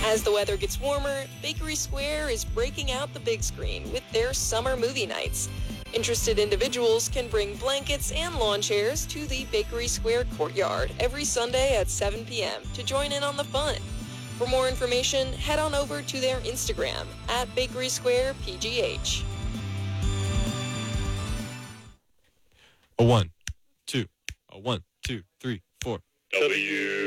As the weather gets warmer, Bakery Square is breaking out the big screen with their summer movie nights. Interested individuals can bring blankets and lawn chairs to the Bakery Square courtyard every Sunday at 7 p.m. to join in on the fun. For more information, head on over to their Instagram at Bakery Square PGH. A 1, 2, a 1, 2, 3, 4. W.